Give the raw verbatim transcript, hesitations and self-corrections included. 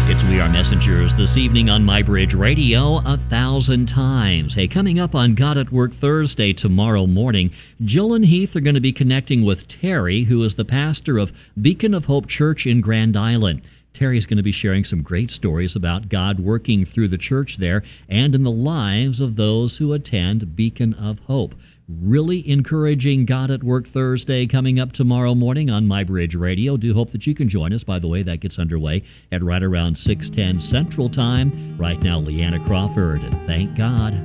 It's We Are Messengers this evening on MyBridge Radio a thousand times. Hey, coming up on God at Work Thursday tomorrow morning, Jill and Heath are going to be connecting with Terry, who is the pastor of Beacon of Hope Church in Grand Island. Terry's going to be sharing some great stories about God working through the church there and in the lives of those who attend Beacon of Hope. Really encouraging God at Work Thursday coming up tomorrow morning on MyBridge Radio. Do hope that you can join us. By the way, that gets underway at right around six ten Central Time. Right now, Leanna Crawford, and thank God.